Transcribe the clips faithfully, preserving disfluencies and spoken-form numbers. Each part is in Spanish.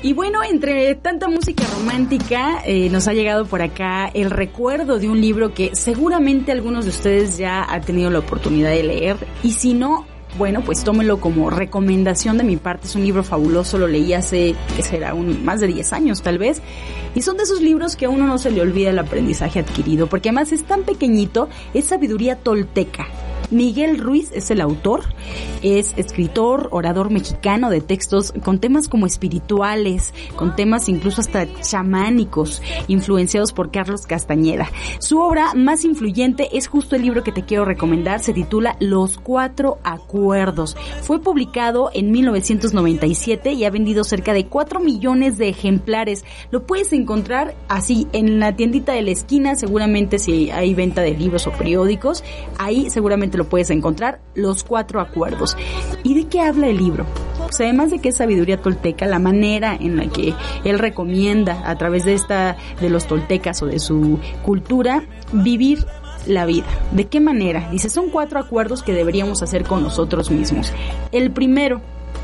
Y bueno, entre tanta música romántica, eh, nos ha llegado por acá el recuerdo de un libro que seguramente algunos de ustedes ya han tenido la oportunidad de leer, y si no, bueno, pues tómenlo como recomendación de mi parte. Es un libro fabuloso, lo leí hace, que será, un, más de diez años tal vez, y son de esos libros que a uno no se le olvida el aprendizaje adquirido, porque además es tan pequeñito, es sabiduría tolteca. Miguel Ruiz es el autor, es escritor, orador mexicano de textos con temas como espirituales, con temas incluso hasta chamánicos, influenciados por Carlos Castañeda. Su obra más influyente es justo el libro que te quiero recomendar, se titula Los Cuatro Acuerdos. Fue publicado en mil novecientos noventa y siete y ha vendido cerca de cuatro millones de ejemplares. Lo puedes encontrar así en la tiendita de la esquina, seguramente si hay venta de libros o periódicos, ahí seguramente lo puedes encontrar, Los Cuatro Acuerdos. ¿Y de qué habla el libro? Pues además de que es sabiduría tolteca, la manera en la que él recomienda a través de esta, de los toltecas o de su cultura, vivir la vida. ¿De qué manera? Dice, son cuatro acuerdos que deberíamos hacer con nosotros mismos. El primero,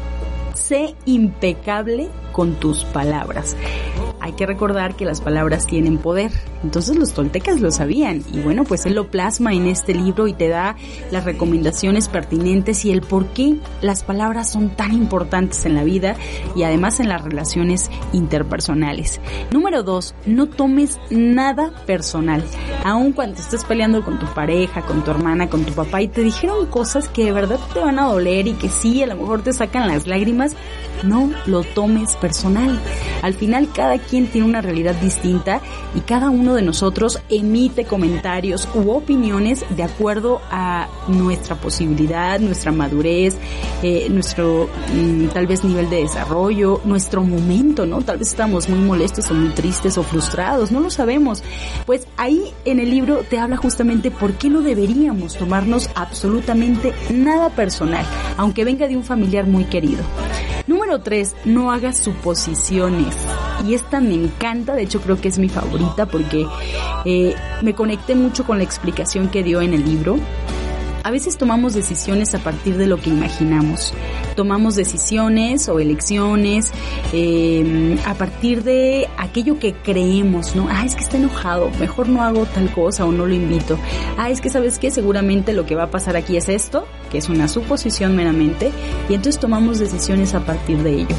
sé impecable con tus palabras. Hay que recordar que las palabras tienen poder. Entonces los toltecas lo sabían. Y bueno, pues él lo plasma en este libro y te da las recomendaciones pertinentes y el por qué las palabras son tan importantes en la vida y además en las relaciones interpersonales. Número dos, no tomes nada personal. Aun cuando estés peleando con tu pareja, con tu hermana, con tu papá y te dijeron cosas que de verdad te van a doler y que sí, a lo mejor te sacan las lágrimas, no lo tomes personal. Al final cada quien tiene una realidad distinta y cada uno de nosotros emite comentarios u opiniones de acuerdo a nuestra posibilidad, nuestra madurez, eh, nuestro mm, tal vez nivel de desarrollo, nuestro momento, ¿no? Tal vez estamos muy molestos o muy tristes o frustrados, no lo sabemos. Pues ahí en el libro te habla justamente por qué no deberíamos tomarnos absolutamente nada personal, aunque venga de un familiar muy querido. Número tres, no hagas suposiciones. Y esta me encanta, de hecho creo que es mi favorita porque eh, me conecté mucho con la explicación que dio en el libro. A veces tomamos decisiones a partir de lo que imaginamos. Tomamos decisiones o elecciones eh, a partir de aquello que creemos, ¿no? Ah, es que está enojado, mejor no hago tal cosa o no lo invito. Ah, es que ¿sabes qué? Seguramente lo que va a pasar aquí es esto, que es una suposición meramente, y entonces tomamos decisiones a partir de ello.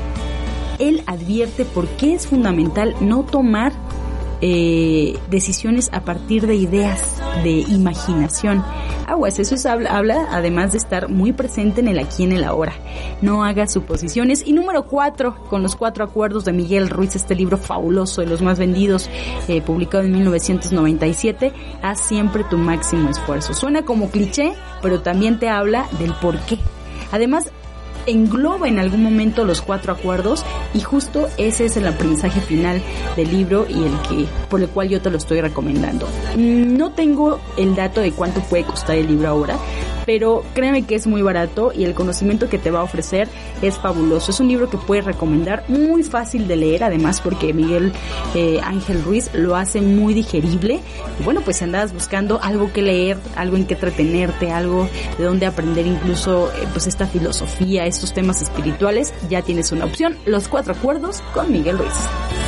Él advierte por qué es fundamental no tomar eh, decisiones a partir de ideas, de imaginación. Aguas, eso es, habla, habla además de estar muy presente en el aquí y en el ahora. No hagas suposiciones. Y número cuatro, con los cuatro acuerdos de Miguel Ruiz, este libro fabuloso, de los más vendidos, eh, publicado en mil novecientos noventa y siete, haz siempre tu máximo esfuerzo. Suena como cliché, pero también te habla del por qué. Además, engloba en algún momento los cuatro acuerdos y justo ese es el aprendizaje final del libro y el que por el cual yo te lo estoy recomendando. No tengo el dato de cuánto puede costar el libro ahora, pero créeme que es muy barato y el conocimiento que te va a ofrecer es fabuloso. Es un libro que puedes recomendar, muy fácil de leer, además porque Miguel eh, Ángel Ruiz lo hace muy digerible. Y bueno, pues si andas buscando algo que leer, algo en que entretenerte, algo de donde aprender incluso eh, pues esta filosofía, estos temas espirituales, ya tienes una opción, Los Cuatro Acuerdos con Miguel Ruiz.